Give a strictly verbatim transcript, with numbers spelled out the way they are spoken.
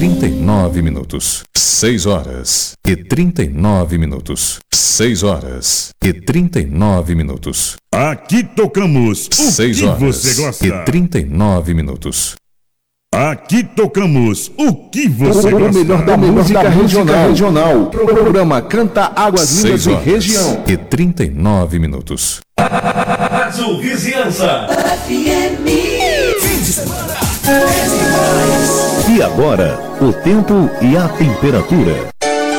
trinta e nove minutos. Seis horas e trinta e nove minutos. Seis horas e trinta e nove minutos. Aqui tocamos o Seis que horas você gosta. e trinta e nove minutos. Aqui tocamos o que você o gosta. melhor da música regional. regional. Programa Canta Águas Lindas e Região. E trinta e nove minutos. Rádio Vizinhança. F M. Fim de semana. E agora, o tempo e a temperatura.